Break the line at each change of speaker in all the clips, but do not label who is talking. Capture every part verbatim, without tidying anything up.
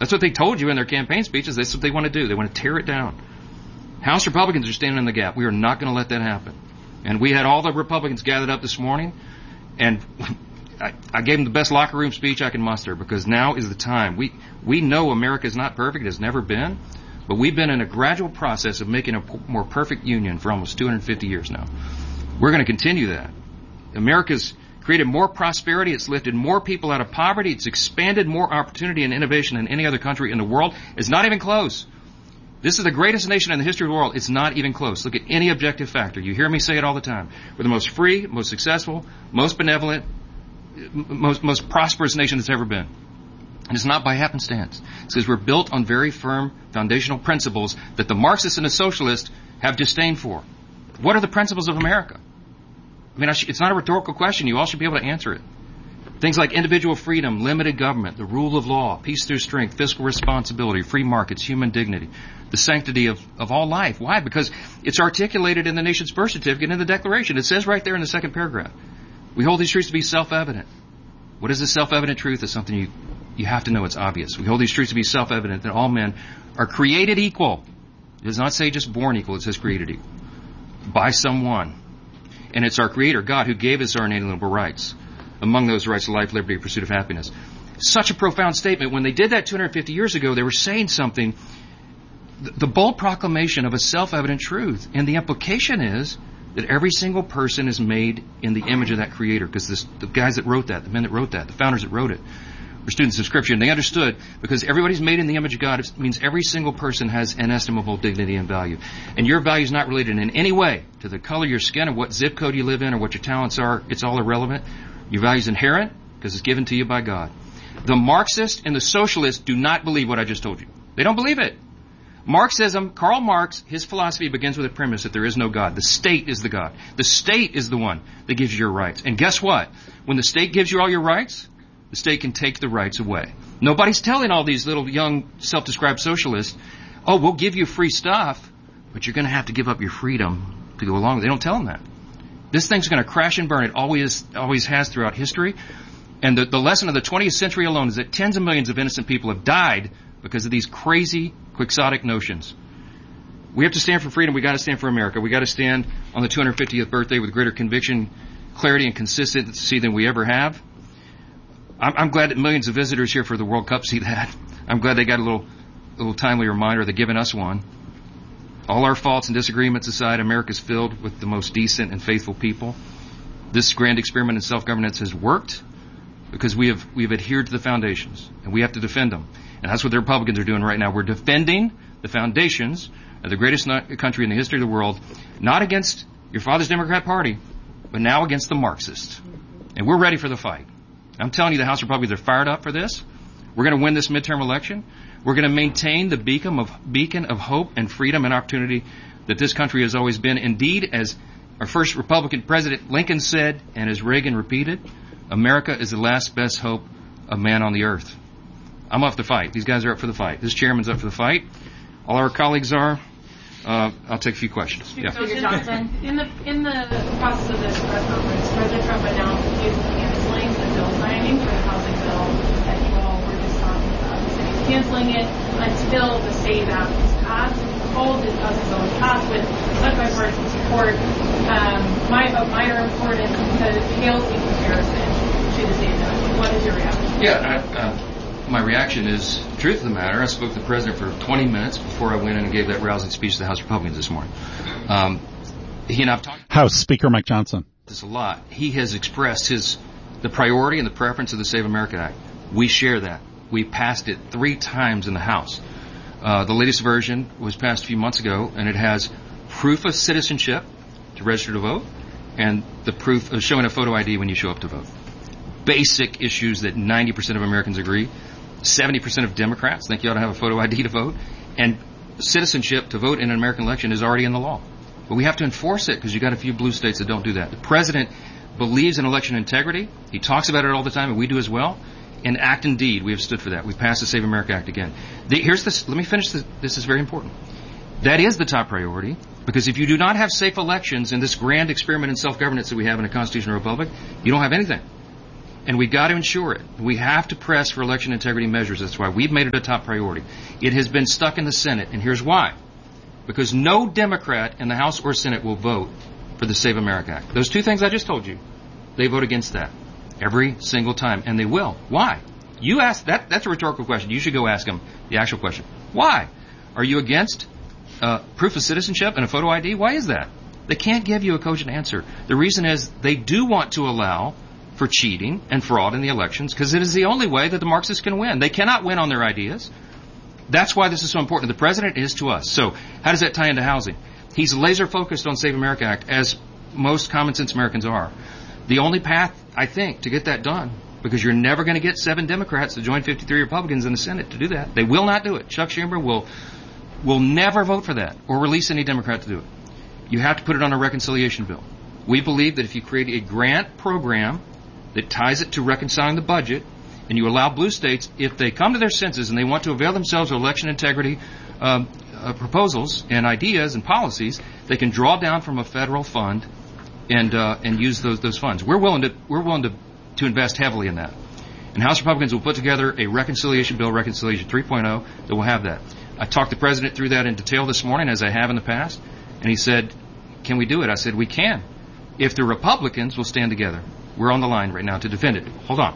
That's what they told you in their campaign speeches. That's what they want to do. They want to tear it down. House Republicans are standing in the gap. We are not going to let that happen. And we had all the Republicans gathered up this morning, and I, I gave them the best locker room speech I can muster, because now is the time. We we know America is not perfect. It has never been. But we've been in a gradual process of making a p- more perfect union for almost two hundred fifty years now. We're going to continue that. America's created more prosperity. It's lifted more people out of poverty. It's expanded more opportunity and innovation than any other country in the world. It's not even close. This is the greatest nation in the history of the world. It's not even close. Look at any objective factor. You hear me say it all the time. We're the most free, most successful, most benevolent, most, most prosperous nation that's ever been. And it's not by happenstance. It's because we're built on very firm foundational principles that the Marxists and the socialists have disdain for. What are the principles of America? I mean, I sh- it's not a rhetorical question. You all should be able to answer it. Things like individual freedom, limited government, the rule of law, peace through strength, fiscal responsibility, free markets, human dignity, the sanctity of, of all life. Why? Because it's articulated in the nation's birth certificate and in the Declaration. It says right there in the second paragraph. We hold these truths to be self-evident. What is the self-evident truth? It's something you, you have to know. It's obvious. We hold these truths to be self-evident, that all men are created equal. It does not say just born equal. It says created equal by someone. And it's our Creator, God, who gave us our inalienable rights. Among those rights, life, liberty, pursuit of happiness. Such a profound statement. When they did that two hundred fifty years ago, they were saying something, the bold proclamation of a self-evident truth. And the implication is that every single person is made in the image of that Creator, because the guys that wrote that, the men that wrote that, the founders that wrote it, were students of Scripture. And they understood, because everybody's made in the image of God, it means every single person has inestimable dignity and value. And your value is not related in any way to the color of your skin or what zip code you live in or what your talents are. It's all irrelevant. Your value is inherent because it's given to you by God. The Marxists and the socialists do not believe what I just told you. They don't believe it. Marxism, Karl Marx, his philosophy begins with a premise that there is no God. The state is the God. The state is the one that gives you your rights. And guess what? When the state gives you all your rights, the state can take the rights away. Nobody's telling all these little young self-described socialists, oh, we'll give you free stuff, but you're going to have to give up your freedom to go along. They don't tell them that. This thing's going to crash and burn. It always always has throughout history. And the, the lesson of the twentieth century alone is that tens of millions of innocent people have died because of these crazy, quixotic notions. We have to stand for freedom. We've got to stand for America. We've got to stand on the two hundred fiftieth birthday with greater conviction, clarity, and consistency than we ever have. I'm, I'm glad that millions of visitors here for the World Cup see that. I'm glad they got a little, little timely reminder. They're giving us one. All our faults and disagreements aside, America's filled with the most decent and faithful people. This grand experiment in self-governance has worked because we have we have adhered to the foundations, and we have to defend them. And that's what the Republicans are doing right now. We're defending the foundations of the greatest country in the history of the world, not against your father's Democrat Party, but now against the Marxists. And we're ready for the fight. I'm telling you, the House Republicans are fired up for this. We're going to win this midterm election. We're going to maintain the beacon of beacon of hope and freedom and opportunity that this country has always been. Indeed, as our first Republican president Lincoln said, and as Reagan repeated, America is the last best hope of man on the earth. I'm off the fight. These guys are up for the fight. This chairman's up for the fight. All our colleagues are. Uh, I'll take a few questions.
Yeah. Speaker Johnson, in the in the process of this press conference, President Trump announced he is canceling the bill signing for the housing bill that you all were just talking about. He said he's canceling it until the SAVE Act is passed. Hold the housing bill is passed with such bipartisan support. Um, my, of minor importance because it pales in comparison to the SAVE Act. What is your reaction?
Yeah, I, uh, my reaction is, truth of the matter, I spoke to the president for twenty minutes before I went in and gave that rousing speech to the House Republicans this morning. Um, he and I've talked
House Speaker Mike Johnson.
This a lot. He has expressed his the priority and the preference of the Save America Act. We share that. We passed it three times in the House. Uh, the latest version was passed a few months ago, and it has proof of citizenship to register to vote and the proof of showing a photo I D when you show up to vote. Basic issues that ninety percent of Americans agree. seventy percent of Democrats think you ought to have a photo I D to vote. And citizenship to vote in an American election is already in the law. But we have to enforce it because you've got a few blue states that don't do that. The president believes in election integrity. He talks about it all the time, and we do as well. In act and deed, we have stood for that. We passed the Save America Act again. The, here's this. Let me finish this. This is very important. That is the top priority, because if you do not have safe elections in this grand experiment in self-governance that we have in a constitutional republic, you don't have anything. And we've got to ensure it. We have to press for election integrity measures. That's why we've made it a top priority. It has been stuck in the Senate, and here's why. Because no Democrat in the House or Senate will vote for the Save America Act. Those two things I just told you, they vote against that every single time, and they will. Why? You ask that. That's a rhetorical question. You should go ask them the actual question. Why? Are you against uh, proof of citizenship and a photo I D? Why is that? They can't give you a cogent answer. The reason is they do want to allow for cheating and fraud in the elections because it is the only way that the Marxists can win. They cannot win on their ideas. That's why this is so important. The president is to us. So how does that tie into housing? He's laser focused on Save America Act, as most common sense Americans are. The only path, I think, to get that done, because you're never going to get seven Democrats to join fifty-three Republicans in the Senate to do that. They will not do it. Chuck Schumer will will never vote for that or release any Democrat to do it. You have to put it on a reconciliation bill. We believe that if you create a grant program that ties it to reconciling the budget, and you allow blue states, if they come to their senses and they want to avail themselves of election integrity um, uh, proposals and ideas and policies, they can draw down from a federal fund and uh, and use those those funds. We're willing to we're willing to to invest heavily in that. And House Republicans will put together a reconciliation bill, Reconciliation three point oh, that will have that. I talked the president through that in detail this morning, as I have in the past, and he said, "Can we do it?" I said, "We can, if the Republicans will stand together." We're on the line right now to defend it. Hold on.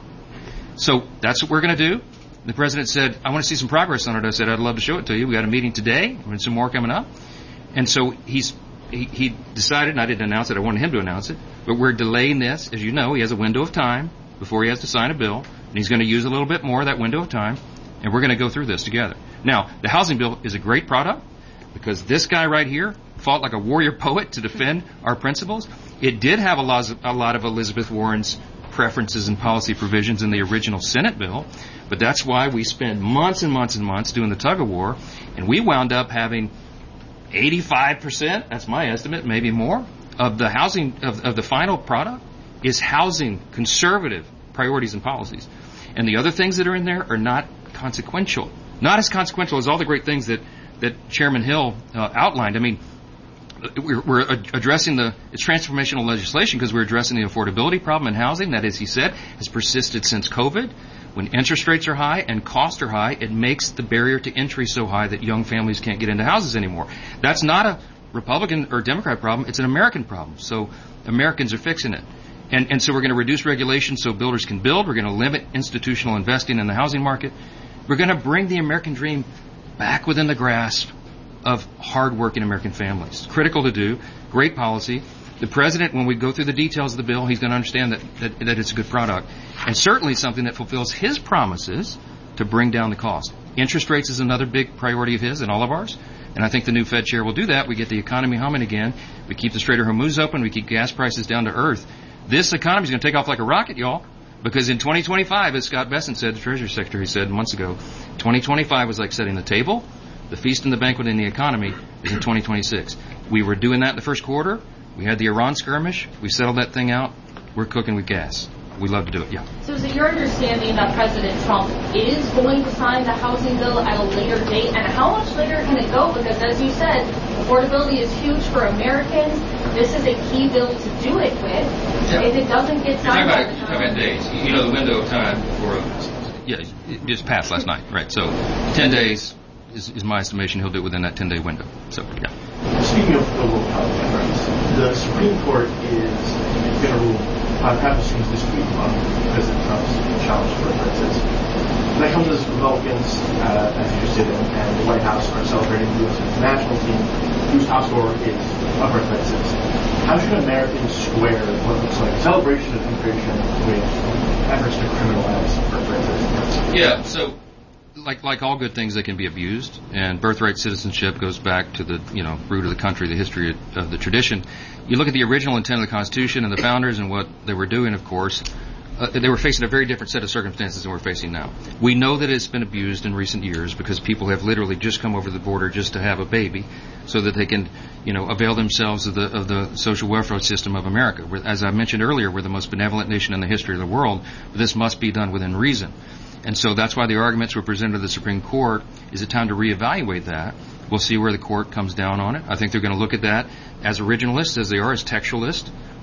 So that's what we're going to do. The president said, "I want to see some progress on it." I said, "I'd love to show it to you. We got a meeting today, and some more coming up." And so he's he, he decided, and I didn't announce it. I wanted him to announce it, but we're delaying this. As you know, he has a window of time before he has to sign a bill, and he's going to use a little bit more of that window of time, and we're going to go through this together. Now, the housing bill is a great product because this guy right here fought like a warrior poet to defend our principles. It did have a lot of, a lot of Elizabeth Warren's preferences and policy provisions in the original Senate bill, but that's why we spent months and months and months doing the tug of war, and we wound up having eighty-five percent, that's my estimate, maybe more, of the housing, of, of the final product is housing conservative priorities and policies. And the other things that are in there are not consequential. Not as consequential as all the great things that, that Chairman Hill uh, outlined. I mean, we're, we're addressing the, it's transformational legislation because we're addressing the affordability problem in housing that, as he said, has persisted since COVID. When interest rates are high and costs are high, it makes the barrier to entry so high that young families can't get into houses anymore. That's not a Republican or Democrat problem. It's an American problem. So Americans are fixing it. And, and so we're going to reduce regulation so builders can build. We're going to limit institutional investing in the housing market. We're going to bring the American dream back within the grasp of hard-working American families. Critical to do. Great policy. The president, when we go through the details of the bill, he's going to understand that, that, that it's a good product. And certainly something that fulfills his promises to bring down the cost. Interest rates is another big priority of his and all of ours. And I think the new Fed chair will do that. We get the economy humming again. We keep the Strait of Hormuz open. We keep gas prices down to earth. This economy is going to take off like a rocket, y'all. Because in twenty twenty-five, as Scott Bessent said, the Treasury Secretary said months ago, twenty twenty-five was like setting the table. The feast and the banquet in the economy is in twenty twenty-six. We were doing that in the first quarter. We had the Iran skirmish. We settled that thing out. We're cooking with gas. We love to do it, yeah.
So is it your understanding that President Trump is going to sign the housing bill at a later date? And how much later can it go? Because as you said, affordability is huge for Americans. This is a key bill to do it with. Yeah. If it doesn't get signed by the time...
How many days? You know, the window of time for... Yeah, it just passed last night, right. So ten days is, is my estimation. He'll do it within that ten-day window. So, yeah.
Speaking of the rule of rights, the Supreme Court is going to rule on Patterson's dispute on President Trump's challenge for offenses. And that comes as Republicans, uh, as you just did, and the White House are celebrating the U S national team, whose top scorer is upper offenses. How should Americans square what looks like a celebration of immigration with efforts to criminalize birthright?
Yeah, so like like all good things, they can be abused, and birthright citizenship goes back to the you know root of the country, the history of, of the tradition. You look at the original intent of the Constitution and the founders and what they were doing, of course, uh, they were facing a very different set of circumstances than we're facing now. We know that it's been abused in recent years because people have literally just come over the border just to have a baby so that they can, you know, avail themselves of the of the social welfare system of America. We're, as I mentioned earlier, we're the most benevolent nation in the history of the world, but this must be done within reason. And so that's why the arguments were presented to the Supreme Court. Is it time to reevaluate that? We'll see where the court comes down on it. I think they're going to look at that as originalists, as they are, as textualists,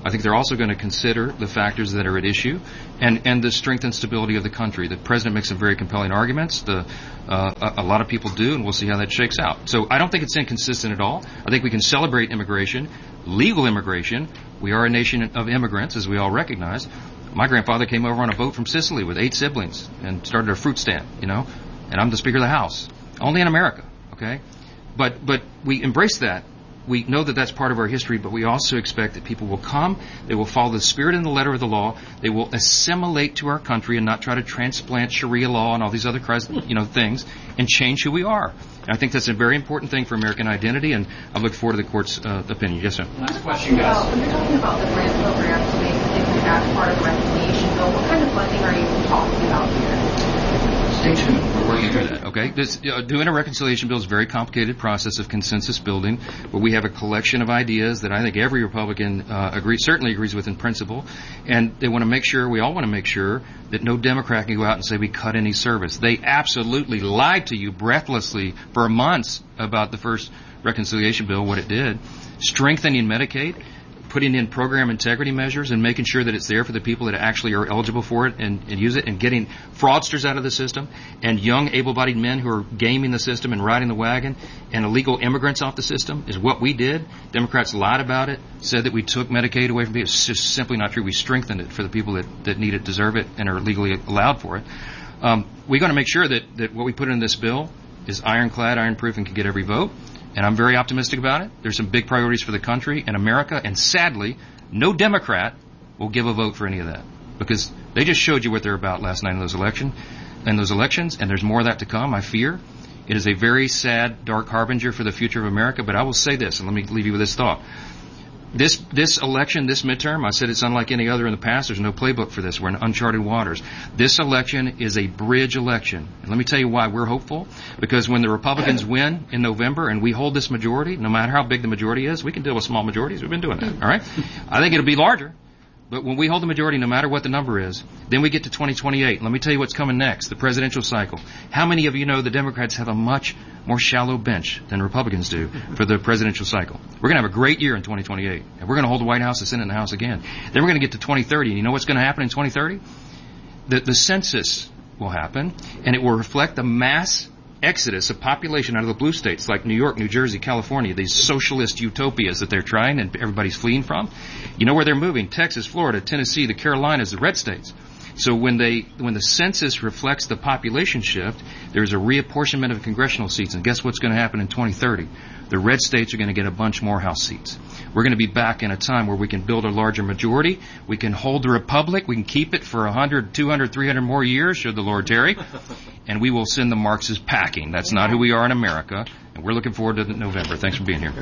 I think they're also going to consider the factors that are at issue and, and the strength and stability of the country. The president makes some very compelling arguments. The, uh, a, a lot of people do, and we'll see how that shakes out. So I don't think it's inconsistent at all. I think we can celebrate immigration, legal immigration. We are a nation of immigrants, as we all recognize. My grandfather came over on a boat from Sicily with eight siblings and started a fruit stand, you know, and I'm the Speaker of the House. Only in America, okay? But, but we embrace that. We know that that's part of our history, but we also expect that people will come, they will follow the spirit and the letter of the law, they will assimilate to our country and not try to transplant Sharia law and all these other you know things and change who we are. And I think that's a very important thing for American identity, and I look forward to the court's uh, opinion. Yes, sir.
Last question, guys.
Well, when you're talking about the grant program to basically that part of the reconciliation bill, what kind of funding are you talking about here?
Stay tuned. We're working through that, okay? This, uh, doing a reconciliation bill is a very complicated process of consensus building, where we have a collection of ideas that I think every Republican uh, agrees, certainly agrees with in principle, and they want to make sure, we all want to make sure, that no Democrat can go out and say we cut any service. They absolutely lied to you breathlessly for months about the first reconciliation bill, what it did. Strengthening Medicaid, putting in program integrity measures and making sure that it's there for the people that actually are eligible for it and, and use it, and getting fraudsters out of the system and young able-bodied men who are gaming the system and riding the wagon and illegal immigrants off the system is what we did. Democrats lied about it, said that we took Medicaid away from people. It's just simply not true. We strengthened it for the people that, that need it, deserve it, and are legally allowed for it. Um, we're going to make sure that, that what we put in this bill is ironclad, iron-proof, and can get every vote. And I'm very optimistic about it. There's some big priorities for the country and America, and sadly, no Democrat will give a vote for any of that, because they just showed you what they're about last night in those election, in those elections, and there's more of that to come, I fear. It is a very sad, dark harbinger for the future of America, but I will say this, and let me leave you with this thought. This this election, this midterm, I said it's unlike any other in the past. There's no playbook for this. We're in uncharted waters. This election is a bridge election. And let me tell you why we're hopeful. Because when the Republicans win in November and we hold this majority, no matter how big the majority is, we can deal with small majorities. We've been doing that, all right? I think it'll be larger. But when we hold the majority, no matter what the number is, then we get to twenty twenty-eight. Let me tell you what's coming next, the presidential cycle. How many of you know the Democrats have a much more shallow bench than Republicans do for the presidential cycle? We're going to have a great year in twenty twenty-eight. And we're going to hold the White House, the Senate, and the House again. Then we're going to get to twenty thirty. And you know what's going to happen in twenty thirty? The, the census will happen, and it will reflect the mass exodus of population out of the blue states like New York, New Jersey, California, these socialist utopias that they're trying and everybody's fleeing from. You know where they're moving? Texas, Florida, Tennessee, the Carolinas, the red states. So when they when the census reflects the population shift, there's a reapportionment of congressional seats. And guess what's going to happen in twenty thirty? The red states are going to get a bunch more House seats. We're going to be back in a time where we can build a larger majority. We can hold the republic. We can keep it for one hundred, two hundred, three hundred more years, should the Lord tarry. And we will send the Marxists packing. That's not who we are in America. And we're looking forward to November. Thanks for being here.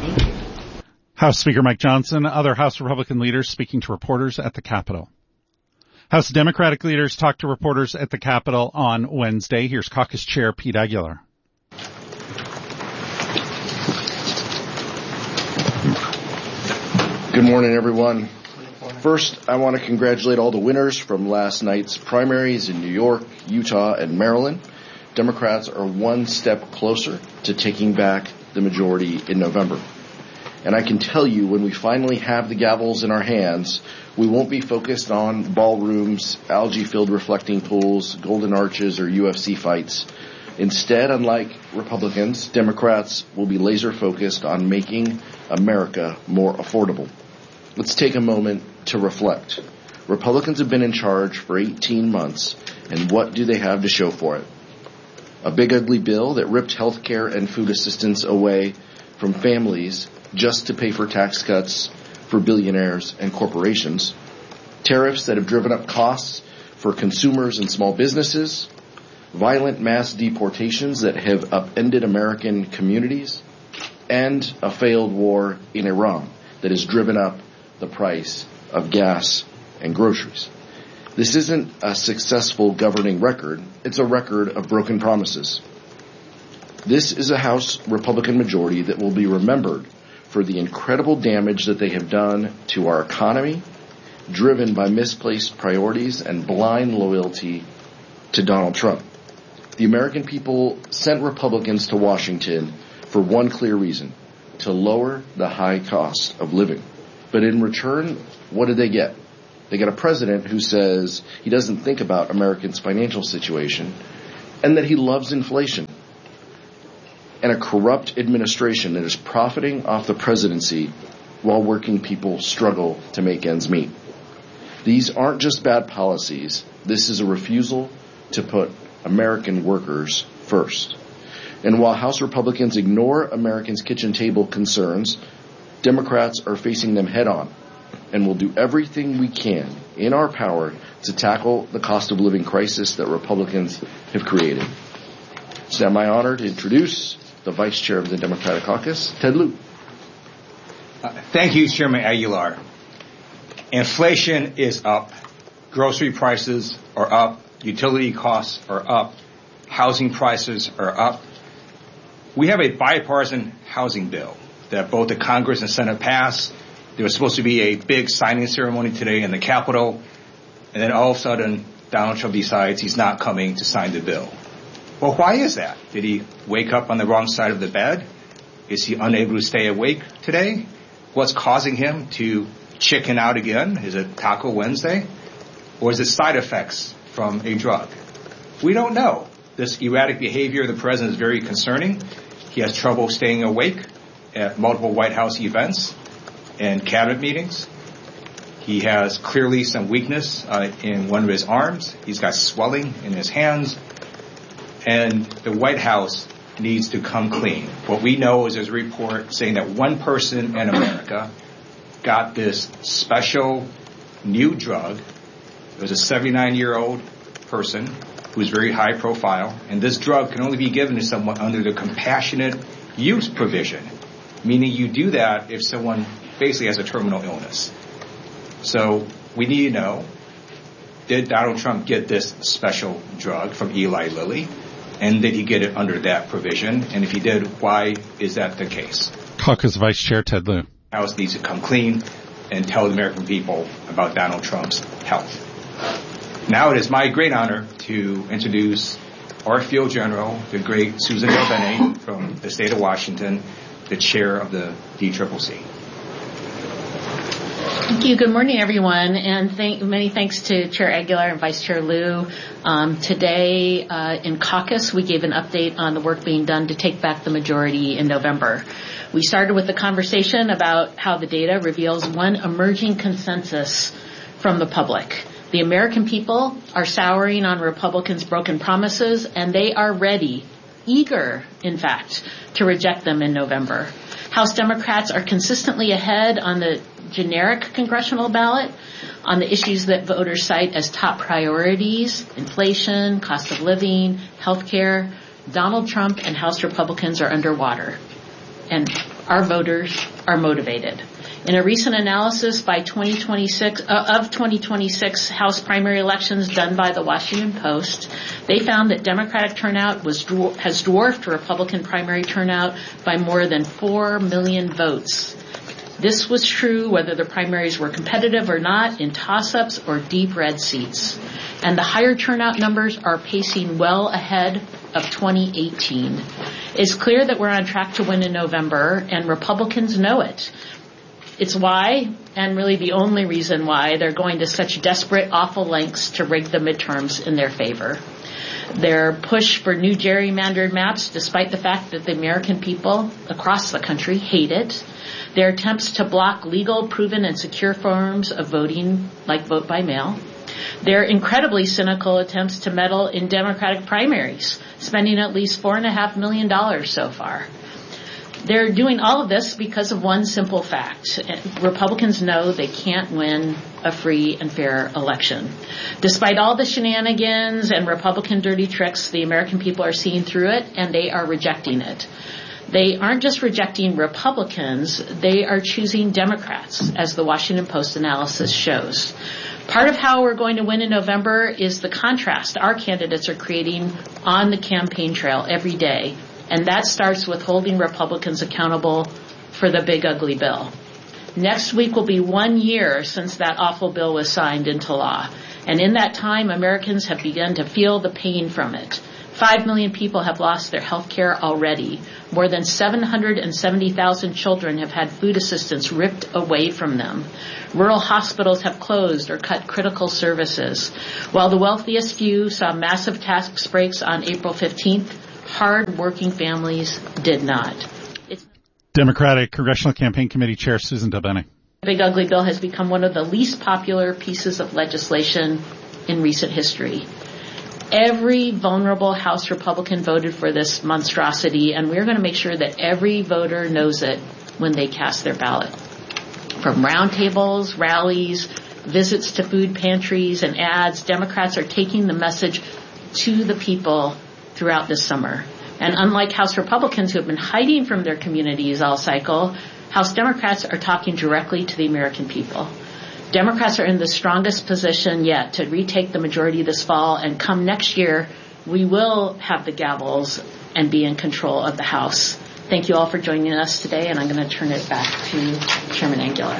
House Speaker Mike Johnson, other House Republican leaders speaking to reporters at the Capitol. House Democratic leaders talked to reporters at the Capitol on Wednesday. Here's Caucus Chair Pete Aguilar.
Good morning, everyone. First, I want to congratulate all the winners from last night's primaries in New York, Utah, and Maryland. Democrats are one step closer to taking back the majority in November. And I can tell you, when we finally have the gavels in our hands, we won't be focused on ballrooms, algae-filled reflecting pools, golden arches, or U F C fights. Instead, unlike Republicans, Democrats will be laser-focused on making America more affordable. Let's take a moment to reflect. Republicans have been in charge for eighteen months, and what do they have to show for it? A big ugly bill that ripped health care and food assistance away from families just to pay for tax cuts for billionaires and corporations. Tariffs that have driven up costs for consumers and small businesses. Violent mass deportations that have upended American communities. And a failed war in Iran that has driven up the price of gas and groceries. This isn't a successful governing record. It's a record of broken promises. This is a House Republican majority that will be remembered for the incredible damage that they have done to our economy, driven by misplaced priorities and blind loyalty to Donald Trump. The American people sent Republicans to Washington for one clear reason: to lower the high cost of living. But in return, what did they get? They get a president who says he doesn't think about Americans' financial situation and that he loves inflation. And a corrupt administration that is profiting off the presidency while working people struggle to make ends meet. These aren't just bad policies. This is a refusal to put American workers first. And while House Republicans ignore Americans' kitchen table concerns, Democrats are facing them head on and will do everything we can in our power to tackle the cost of living crisis that Republicans have created. It's now my honor to introduce the Vice Chair of the Democratic Caucus, Ted Lieu.
Uh, thank you, Chairman Aguilar. Inflation is up. Grocery prices are up. Utility costs are up. Housing prices are up. We have a bipartisan housing bill that both the Congress and Senate passed. There was supposed to be a big signing ceremony today in the Capitol, and then all of a sudden, Donald Trump decides he's not coming to sign the bill. Well, why is that? Did he wake up on the wrong side of the bed? Is he unable to stay awake today? What's causing him to chicken out again? Is it Taco Wednesday? Or is it side effects from a drug? We don't know. This erratic behavior of the president is very concerning. He has trouble staying awake at multiple White House events and cabinet meetings. He has clearly some weakness uh, in one of his arms. He's got swelling in his hands. And the White House needs to come clean. What we know is there's a report saying that one person in America got this special new drug. It was a seventy-nine-year-old person who's very high profile, and this drug can only be given to someone under the compassionate use provision, meaning you do that if someone basically has a terminal illness. So we need to know, did Donald Trump get this special drug from Eli Lilly, and did he get it under that provision? And if he did, why is that the case?
Caucus Vice Chair Ted Lieu.
The House needs to come clean and tell the American people about Donald Trump's health. Now it is my great honor to introduce our Field General, the great Susan DelBene from the state of Washington, the chair of the D C C C.
Thank you. Good morning, everyone, and thank, many thanks to Chair Aguilar and Vice Chair Lieu. Um, today uh, in caucus, we gave an update on the work being done to take back the majority in November. We started with a conversation about how the data reveals one emerging consensus from the public. The American people are souring on Republicans' broken promises, and they are ready, eager, in fact, to reject them in November. House Democrats are consistently ahead on the generic congressional ballot on the issues that voters cite as top priorities: inflation, cost of living, health care. Donald Trump and House Republicans are underwater, and our voters are motivated. In a recent analysis by twenty twenty-six uh, of twenty twenty-six House primary elections done by the Washington Post, they found that Democratic turnout was has dwarfed Republican primary turnout by more than four million votes. This was true whether the primaries were competitive or not, in toss-ups or deep red seats. And the higher turnout numbers are pacing well ahead of twenty eighteen. It's clear that we're on track to win in November, and Republicans know it. It's why, and really the only reason why, they're going to such desperate, awful lengths to rig the midterms in their favor. Their push for new gerrymandered maps, despite the fact that the American people across the country hate it. Their attempts to block legal, proven, and secure forms of voting, like vote by mail. Their incredibly cynical attempts to meddle in Democratic primaries, spending at least four and a half million dollars so far. They're doing all of this because of one simple fact. Republicans know they can't win a free and fair election. Despite all the shenanigans and Republican dirty tricks, the American people are seeing through it, and they are rejecting it. They aren't just rejecting Republicans, they are choosing Democrats, as the Washington Post analysis shows. Part of how we're going to win in November is the contrast our candidates are creating on the campaign trail every day. And that starts with holding Republicans accountable for the big ugly bill. Next week will be one year since that awful bill was signed into law. And in that time, Americans have begun to feel the pain from it. Five million people have lost their health care already. More than seven hundred seventy thousand children have had food assistance ripped away from them. Rural hospitals have closed or cut critical services. While the wealthiest few saw massive tax breaks on April fifteenth, hard-working families did not. It's
Democratic Congressional Campaign Committee Chair Susan Delbene.
The Big Ugly Bill has become one of the least popular pieces of legislation in recent history. Every vulnerable House Republican voted for this monstrosity, and we're going to make sure that every voter knows it when they cast their ballot. From roundtables, rallies, visits to food pantries, and ads, Democrats are taking the message to the people throughout this summer. And unlike House Republicans who have been hiding from their communities all cycle, House Democrats are talking directly to the American people. Democrats are in the strongest position yet to retake the majority this fall, and come next year, we will have the gavels and be in control of the House. Thank you all for joining us today, and I'm going to turn it back to Chairman Aguilar.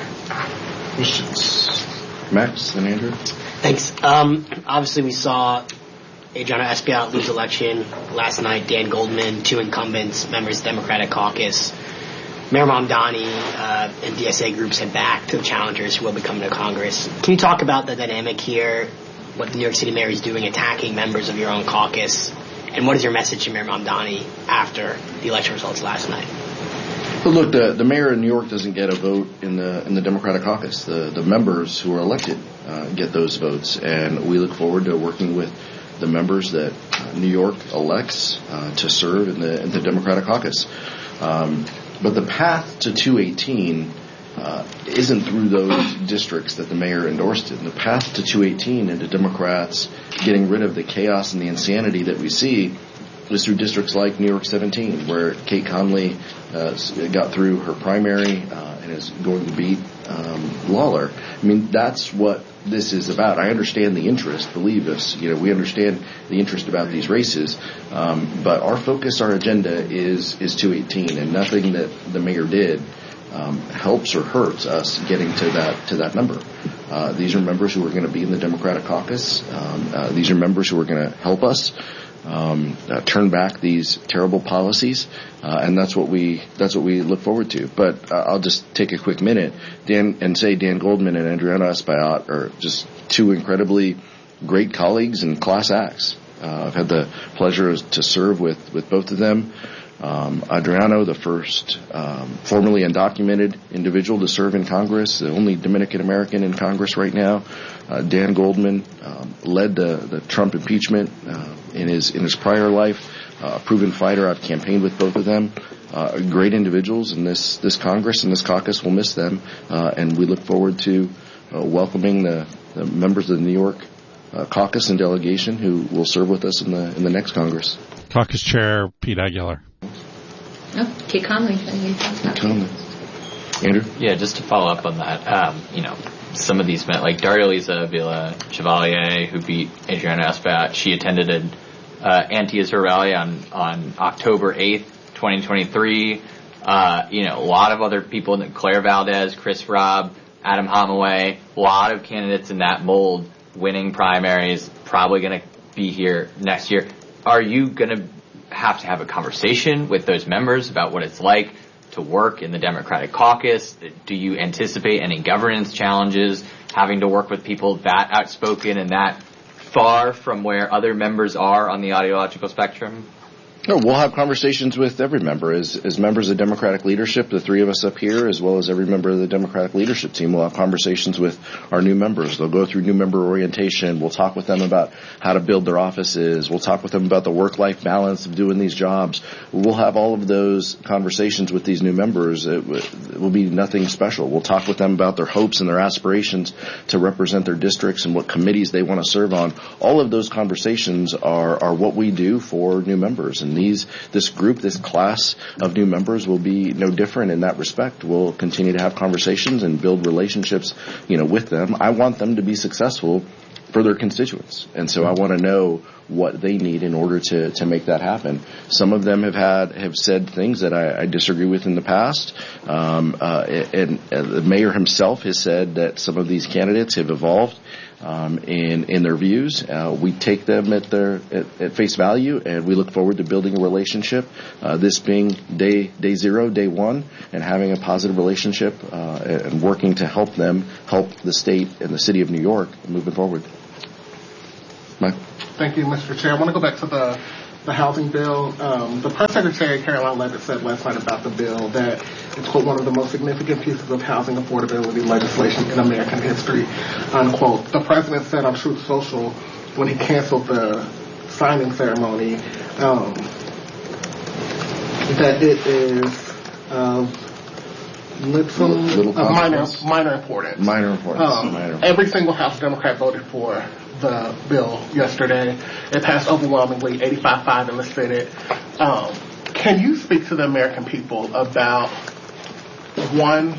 Questions? Max and Andrew?
Thanks. Um, obviously, we saw Adriano Espaillat lose election last night. Dan Goldman, two incumbents, members of the Democratic Caucus. Mayor Mamdani uh, and D S A groups head back to the challengers who will be coming to Congress. Can you talk about the dynamic here, what the New York City mayor is doing, attacking members of your own caucus, and what is your message to Mayor Mamdani after the election results last night?
Well, look, the, the mayor in New York doesn't get a vote in the in the Democratic caucus. The the members who are elected uh, get those votes, and we look forward to working with the members that uh, New York elects uh, to serve in the in the Democratic caucus. Um, But the path to two eighteen uh, isn't through those districts that the mayor endorsed it. And the path to two eighteen and to Democrats getting rid of the chaos and the insanity that we see is through districts like New York seventeen, where Kate Conley uh, got through her primary uh, and is going to beat um, Lawler. I mean, that's what this is about. I understand the interest, believe us. You know, we understand the interest about these races, um, but our focus, our agenda is is two eighteen, and nothing that the mayor did um, helps or hurts us getting to that to that number. Uh, these are members who are going to be in the Democratic caucus. Um, uh, these are members who are going to help us um, uh, turn back these terrible policies, uh, and that's what we that's what we look forward to. But uh, I'll just take a quick minute, Dan, and say Dan Goldman and Adriano Espaillat are just two incredibly great colleagues and class acts. Uh, I've had the pleasure to serve with, with both of them. Um, Adriano, the first um, formally undocumented individual to serve in Congress, the only Dominican American in Congress right now. Uh, Dan Goldman um, led the, the Trump impeachment uh, in his in his prior life. Uh, a proven fighter. I've campaigned with both of them. Uh, great individuals, and this this Congress and this caucus will miss them. Uh, and we look forward to uh, welcoming the, the members of the New York uh, caucus and delegation who will serve with us in the in the next Congress.
Caucus Chair Pete Aguilar.
Oh, Kate Conley.
Kate Conley. Andrew?
Yeah, just to follow up on that, um, you know, some of these men, like Daria Lisa Villa Chevalier, who beat Adriano Espaillat, she attended an uh, anti-Israel rally on, on October eighth, twenty twenty-three. Uh, you know, a lot of other people, Claire Valdez, Chris Robb, Adam Homaway, a lot of candidates in that mold winning primaries, probably going to be here next year. Are you going to have to have a conversation with those members about what it's like to work in the Democratic caucus? Do you anticipate any governance challenges having to work with people that outspoken and that far from where other members are on the ideological spectrum?
No, we'll have conversations with every member. As, as members of Democratic leadership, the three of us up here, as well as every member of the Democratic leadership team, will have conversations with our new members. They'll go through new member orientation. We'll talk with them about how to build their offices. We'll talk with them about the work-life balance of doing these jobs. We'll have all of those conversations with these new members. It, it will be nothing special. We'll talk with them about their hopes and their aspirations to represent their districts and what committees they want to serve on. All of those conversations are, are what we do for new members. And These, this group, this class of new members will be no different in that respect. We'll continue to have conversations and build relationships, you know, with them. I want them to be successful for their constituents. And so I want to know what they need in order to, to make that happen. Some of them have had, have said things that I, I disagree with in the past. Um, uh, and, and the mayor himself has said that some of these candidates have evolved um, in in their views. Uh, we take them at their at, at face value, and we look forward to building a relationship. Uh, this being day day zero, day one, and having a positive relationship uh, and working to help them help the state and the city of New York moving forward. Mike?
Thank you, Mister Chair. I want to go back to the the housing bill. Um, the press secretary, Caroline Levitt, said last night about the bill that it's, quote, one of the most significant pieces of housing affordability legislation in American history, unquote. The president said on Truth Social when he canceled the signing ceremony um, that it is of little, little uh, minor, minor importance.
Minor importance.
Um,
minor importance.
Every single House Democrat voted for the bill yesterday. It passed overwhelmingly, eighty-five five in the Senate. Um, can you speak to the American people about, one,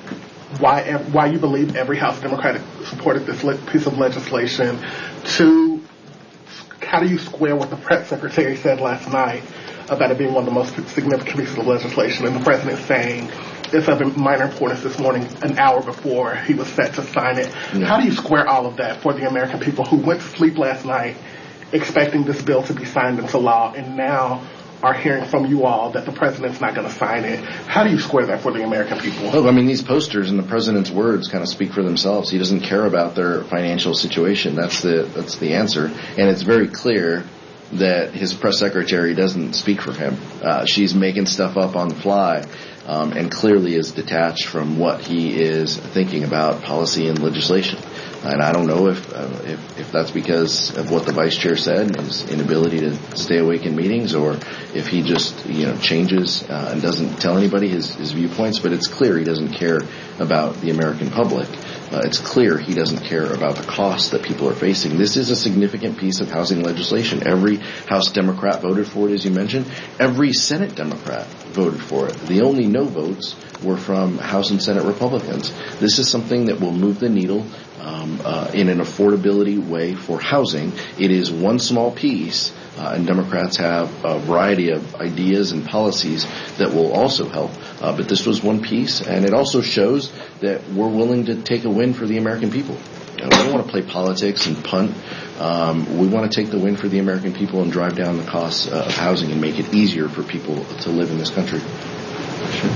why why you believe every House Democrat supported this piece of legislation? Two, how do you square what the press secretary said last night about it being one of the most significant pieces of legislation, and the president saying it's of minor importance this morning, an hour before he was set to sign it? Yeah. How do you square all of that for the American people who went to sleep last night expecting this bill to be signed into law, and now are hearing from you all that the president's not going to sign it? How do you square that for the American people?
Well, I mean, these posters and the president's words kind of speak for themselves. He doesn't care about their financial situation. That's the that's the answer. And it's very clear that his press secretary doesn't speak for him. Uh, she's making stuff up on the fly. Um, and clearly is detached from what he is thinking about policy and legislation. And I don't know if, uh, if if that's because of what the vice chair said, his inability to stay awake in meetings, or if he just you know changes uh, and doesn't tell anybody his, his viewpoints. But it's clear he doesn't care about the American public. Uh, it's clear he doesn't care about the costs that people are facing. This is a significant piece of housing legislation. Every House Democrat voted for it, as you mentioned. Every Senate Democrat voted for it. The only no votes were from House and Senate Republicans. This is something that will move the needle um, uh, in an affordability way for housing. It is one small piece, uh, and Democrats have a variety of ideas and policies that will also help. Uh, but this was one piece, and it also shows that we're willing to take a win for the American people. You know, we don't want to play politics and punt. Um, we want to take the win for the American people and drive down the costs uh, of housing and make it easier for people to live in this country. Sure.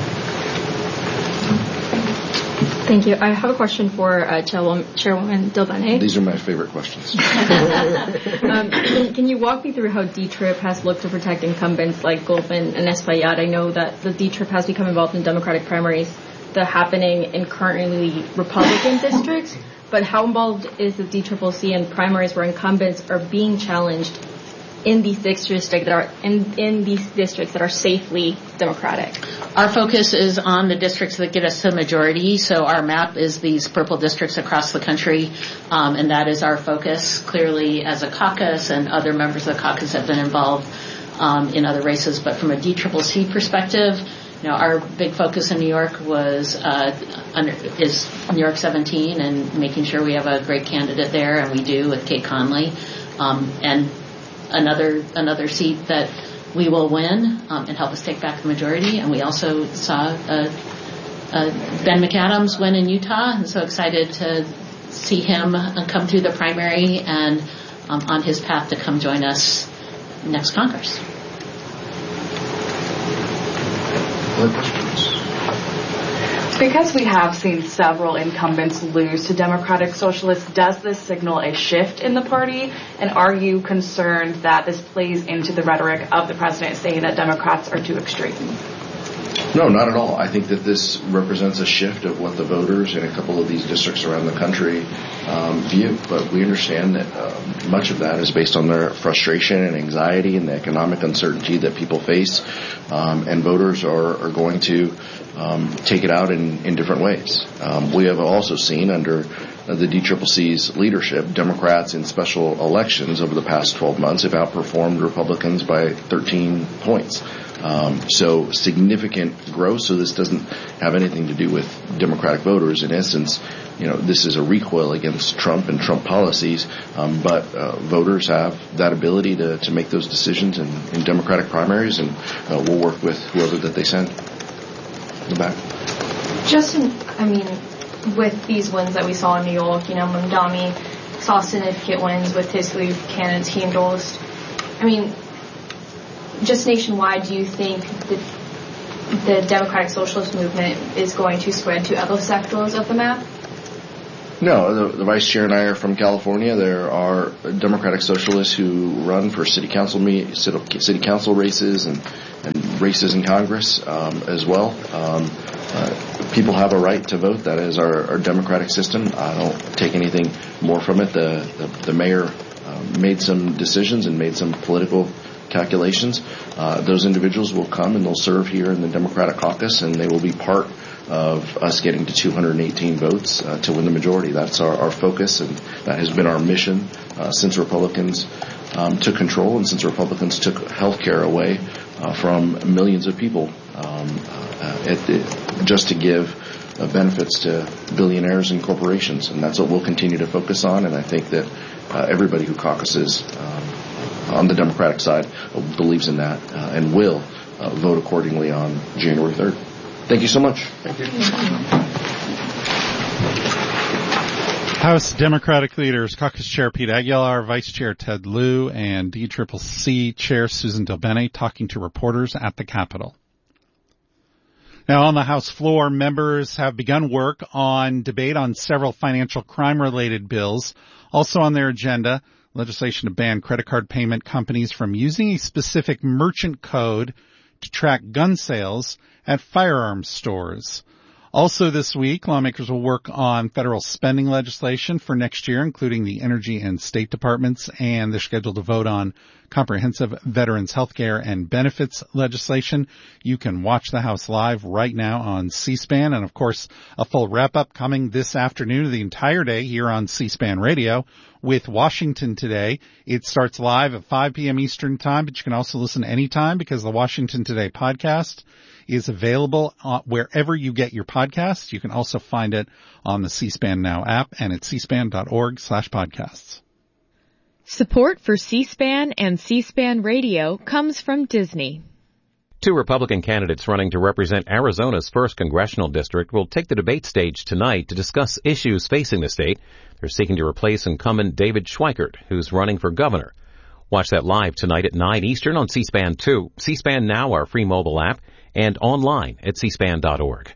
Thank you. I have a question for uh, Chairwoman, Chairwoman Delbene.
These are my favorite questions.
um, can, can you walk me through how D T R I P has looked to protect incumbents like Goldman and Espaillat? I know that the D T R I P has become involved in Democratic primaries that are happening in currently Republican districts, but how involved is the D C C C in primaries where incumbents are being challenged in these districts that are in, in these districts that are safely Democratic?
Our focus is on the districts that get us the majority. So our map is these purple districts across the country, um, and that is our focus. Clearly, as a caucus, and other members of the caucus have been involved um, in other races. But from a D C C C perspective, you know, our big focus in New York was uh, under, is New York seventeen and making sure we have a great candidate there, and we do with Kate Conley, um, and another another seat that we will win um, and help us take back the majority. And we also saw uh, uh, Ben McAdams win in Utah, and so excited to see him come through the primary and um, on his path to come join us next Congress.
Other questions?
Because we have seen several incumbents lose to Democratic Socialists, does this signal a shift in the party? And are you concerned that this plays into the rhetoric of the president saying that Democrats are too extreme?
No, not at all. I think that this represents a shift of what the voters in a couple of these districts around the country um, view. But we understand that uh, much of that is based on their frustration and anxiety and the economic uncertainty that people face. Um, and voters are, are going to um, take it out in, in different ways. Um, we have also seen under the D C C C's leadership, Democrats in special elections over the past twelve months have outperformed Republicans by thirteen points. Um, so significant growth. So this doesn't have anything to do with Democratic voters. In essence, you know, this is a recoil against Trump and Trump policies. Um, but uh, voters have that ability to, to make those decisions in, in Democratic primaries, and uh, we'll work with whoever that they send. In the back.
Just, in, I mean, with these wins that we saw in New York, you know, Mamdani
saw significant wins with his three candidates, he endorsed. I mean, just nationwide, do you think that the Democratic Socialist movement is going to spread to other sectors of the map?
No, the, the vice chair and I are from California. There are Democratic Socialists who run for city council me, city council races and, and races in Congress um, as well. Um, uh, people have a right to vote. That is our, our democratic system. I don't take anything more from it. The the, the mayor uh, made some decisions and made some political calculations. Uh, those individuals will come and they'll serve here in the Democratic caucus, and they will be part of us getting to two hundred eighteen votes uh, to win the majority. That's our, our focus, and that has been our mission uh, since Republicans um, took control and since Republicans took health care away uh, from millions of people um, uh, at the, just to give uh, benefits to billionaires and corporations. And that's what we'll continue to focus on, and I think that uh, everybody who caucuses um, on the Democratic side believes in that uh, and will uh, vote accordingly on January third. Thank you so much.
Thank you.
House Democratic leaders, Caucus Chair Pete Aguilar, Vice Chair Ted Lieu, and D C C C Chair Susan DelBene talking to reporters at the Capitol. Now, on the House floor, members have begun work on debate on several financial crime-related bills. Also on their agenda, legislation to ban credit card payment companies from using a specific merchant code to track gun sales at firearms stores. Also this week, lawmakers will work on federal spending legislation for next year, including the Energy and State Departments, and they're scheduled to vote on comprehensive veterans health care and benefits legislation. You can watch the House live right now on C-SPAN, and of course, a full wrap-up coming this afternoon, the entire day here on C-SPAN Radio with Washington Today. It starts live at five p.m. Eastern Time, but you can also listen anytime because the Washington Today podcast is available uh, wherever you get your podcasts. You can also find it on the C-SPAN Now app and at cspan.org slash podcasts.
Support for C-SPAN and C-SPAN Radio comes from Disney.
Two Republican candidates running to represent Arizona's first congressional district will take the debate stage tonight to discuss issues facing the state. They're seeking to replace incumbent David Schweikert, who's running for governor. Watch that live tonight at nine Eastern on C-SPAN two, C-SPAN Now, our free mobile app, and online at c span dot org.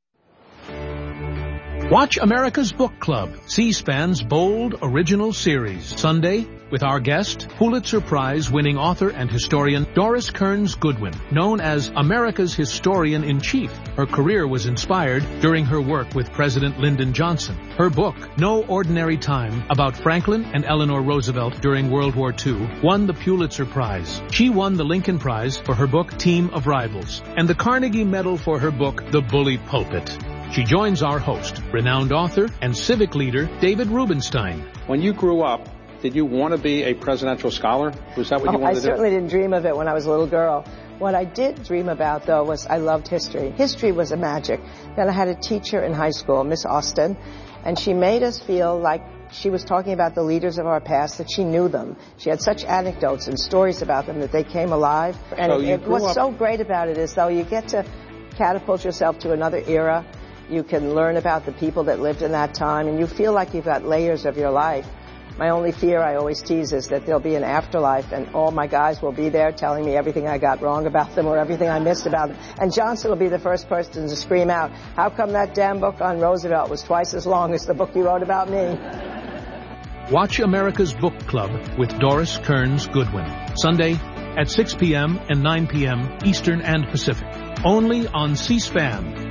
Watch America's Book Club, C-SPAN's bold original series. Sunday, with our guest, Pulitzer Prize-winning author and historian Doris Kearns Goodwin, known as America's Historian-in-Chief. Her career was inspired during her work with President Lyndon Johnson. Her book, No Ordinary Time, about Franklin and Eleanor Roosevelt during World War Two, won the Pulitzer Prize. She won the Lincoln Prize for her book, Team of Rivals, and the Carnegie Medal for her book, The Bully Pulpit. She joins our host, renowned author and civic leader David Rubenstein.
When you grew up, did you want to be a presidential scholar? Was that what you
oh,
wanted
I
to do?
I certainly didn't dream of it when I was a little girl. What I did dream about, though, was I loved history. History was a magic. Then I had a teacher in high school, Miss Austin, and she made us feel like she was talking about the leaders of our past, that she knew them. She had such anecdotes and stories about them that they came alive. And
so
it, it, what's up- so great about it is, though, you get to catapult yourself to another era. You can learn about the people that lived in that time, and you feel like you've got layers of your life. My only fear, I always tease, is that there'll be an afterlife, and all my guys will be there telling me everything I got wrong about them or everything I missed about them. And Johnson will be the first person to scream out, how come that damn book on Roosevelt was twice as long as the book you wrote about me?
Watch America's Book Club with Doris Kearns Goodwin. Sunday at six p.m. and nine p.m. Eastern and Pacific. Only on C-SPAN.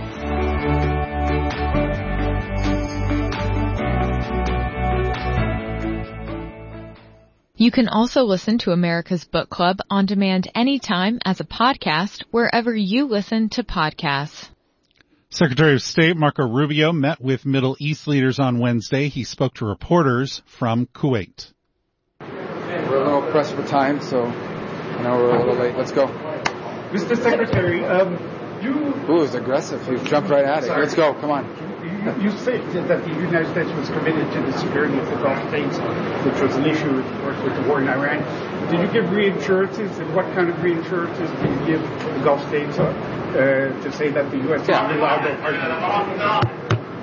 You can also listen to America's Book Club on demand anytime as a podcast wherever you listen to podcasts.
Secretary of State Marco Rubio met with Middle East leaders on Wednesday. He spoke to reporters from Kuwait.
We're a little pressed for time, so I know we're a little late. Let's go.
Mister Secretary, um, you...
Ooh, it's aggressive. You jumped right at it.
Sorry.
Let's go. Come on.
You, you said that the United States was committed to the security of the Gulf states, which was an issue with, with the war in Iran. Did you give reassurances, and what kind of reassurances did you give the Gulf states uh, to say that the U S
yeah.
is a reliable partner?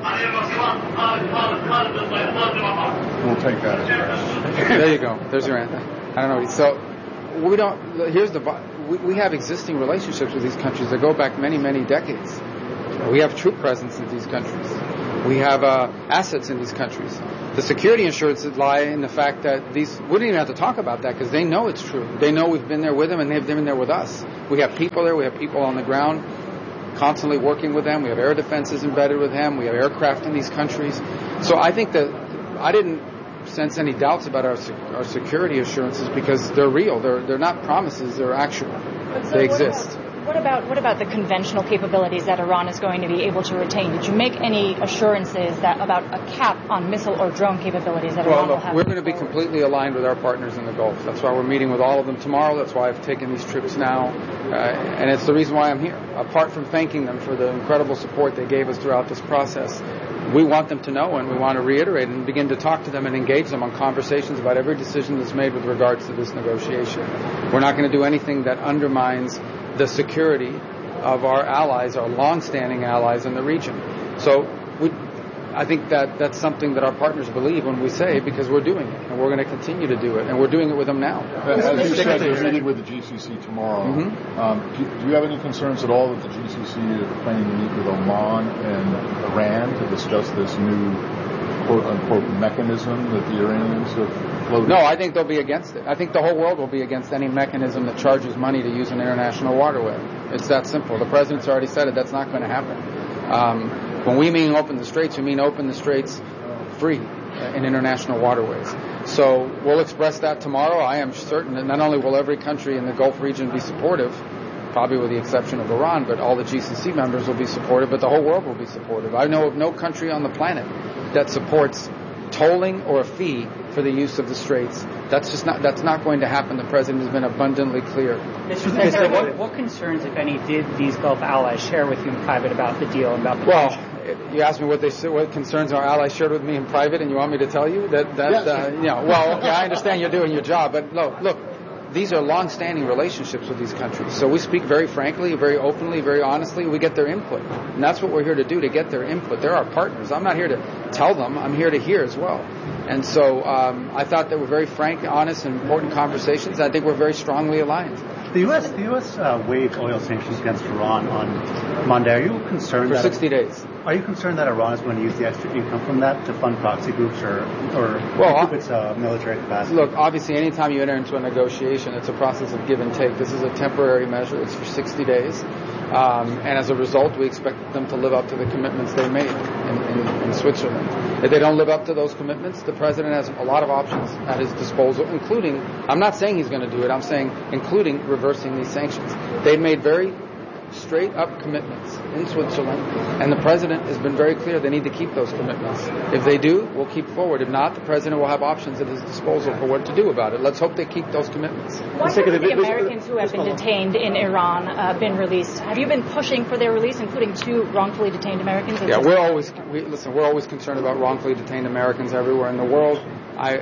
We'll take that as a There you go. There's your answer. I don't know. So we don't. Here's the. We, we have existing relationships with these countries that go back many, many decades. We have troop presence in these countries. We have uh, assets in these countries. The security assurances lie in the fact that these. We don't even have to talk about that because they know it's true. They know we've been there with them and they've been there with us. We have people there. We have people on the ground, constantly working with them. We have air defenses embedded with them. We have aircraft in these countries. So I think that I didn't sense any doubts about our our security assurances because they're real. They're they're not promises. They're actual.
So
they
what
exist.
About, what about what about the conventional capabilities that Iran is going to be able to retain? Did you make any assurances that about a cap on missile or drone capabilities that
well,
Iran will
look,
have?
We're going to be completely aligned with our partners in the Gulf. That's why we're meeting with all of them tomorrow. That's why I've taken these trips now, uh, and it's the reason why I'm here. Apart from thanking them for the incredible support they gave us throughout this process, we want them to know and we want to reiterate and begin to talk to them and engage them on conversations about every decision that's made with regards to this negotiation. We're not going to do anything that undermines the security of our allies, our long-standing allies in the region. So we, I think that that's something that our partners believe when we say it because we're doing it and we're going to continue to do it and we're doing it with them now.
As you said, you're meeting with the G C C tomorrow.
Mm-hmm.
Um, do, do you have any concerns at all that the G C C are planning to meet with Oman and Iran to discuss this new quote-unquote mechanism that the Iranians have floated?
No, I think they'll be against it. I think the whole world will be against any mechanism that charges money to use an international waterway. It's that simple. The president's already said it. That's not going to happen. Um, when we mean open the straits, we mean open the straits free in international waterways. So we'll express that tomorrow. I am certain that not only will every country in the Gulf region be supportive, probably with the exception of Iran, but all the G C C members will be supportive, but the whole world will be supportive. I know of no country on the planet that supports tolling or a fee for the use of the straits. That's just not that's not going to happen. The president has been abundantly clear.
Mister Spencer, what, what concerns, if any, did these Gulf allies share with you in private about the deal and about the
Well, you asked me what they what concerns our allies shared with me in private, and you want me to tell you that that yes. uh, you know? Well, yeah, I understand you're doing your job, but look, look. These are long-standing relationships with these countries. So we speak very frankly, very openly, very honestly. We get their input. And that's what we're here to do, to get their input. They're our partners. I'm not here to tell them. I'm here to hear as well. And so um, I thought they were very frank, honest, and important conversations. I think we're very strongly aligned.
The U S the U S uh, waived oil sanctions against Iran on Monday. Are you concerned
for
that
sixty days?
Are you concerned that Iran is going to use the extra income from that to fund proxy groups or or
well,
keep its uh, military capacity?
Look, obviously, anytime you enter into a negotiation, it's a process of give and take. This is a temporary measure. It's for sixty days, um, and as a result, we expect them to live up to the commitments they made in, in, in Switzerland. If they don't live up to those commitments, the president has a lot of options at his disposal, including, I'm not saying he's going to do it, I'm saying including reversing these sanctions. They've made very straight-up commitments in Switzerland, and the president has been very clear they need to keep those commitments. If they do, we'll keep forward. If not, the president will have options at his disposal for what to do about it. Let's hope they keep those commitments.
Why have the Americans who have been detained in Iran uh, been released? Have you been pushing for their release, including two wrongfully detained Americans?
Yeah, we're always we, listen. We're always concerned about wrongfully detained Americans everywhere in the world. I